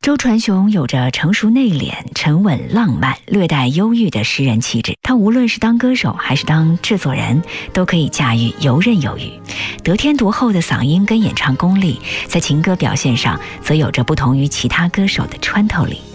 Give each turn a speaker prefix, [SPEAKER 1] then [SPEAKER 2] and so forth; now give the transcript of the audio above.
[SPEAKER 1] 周传雄有着成熟内敛、沉稳浪漫、略带忧郁的诗人气质，他无论是当歌手还是当制作人，都可以驾驭游刃有余。得天独厚的嗓音跟演唱功力，在情歌表现上则有着不同于其他歌手的穿透力。